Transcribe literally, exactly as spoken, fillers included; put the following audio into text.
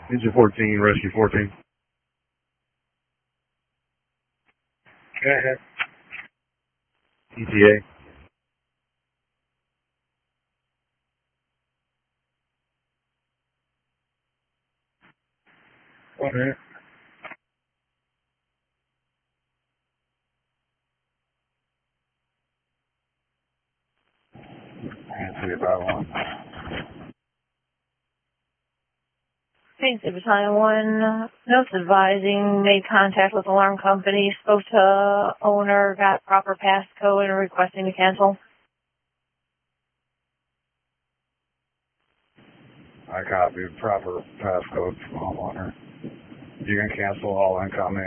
Engine fourteen, rescue fourteen. Go ahead. E T A. One minute. Answer about one. Thanks, Battalion one. Notes advising, made contact with alarm company, spoke to owner, got proper passcode and requesting to cancel. I copy proper passcode from homeowner. You can cancel all incoming